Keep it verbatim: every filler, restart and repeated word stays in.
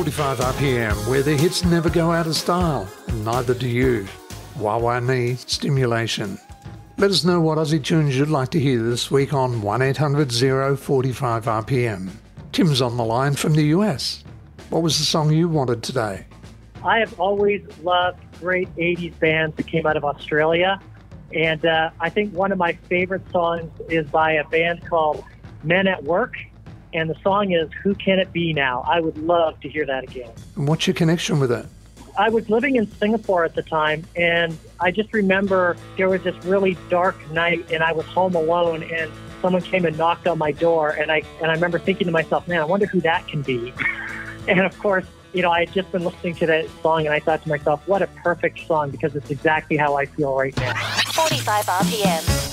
forty-five R P M, where the hits never go out of style, and neither do you. Wawa Knee Stimulation. Let us know what Aussie tunes you'd like to hear this week on one eight hundred oh forty-five R P M. Tim's on the line from the U S. What was the song you wanted today? I have always loved great eighties bands that came out of Australia. And uh, I think one of my favorite songs is by a band called Men at Work. And the song is Who Can It Be Now? I would love to hear that again. And what's your connection with it? I was living in Singapore at the time, and I just remember there was this really dark night, and I was home alone, and someone came and knocked on my door, and I and I remember thinking to myself, man, I wonder who that can be. And of course, you know, I had just been listening to that song, and I thought to myself, what a perfect song, because it's exactly how I feel right now. forty-five R P M.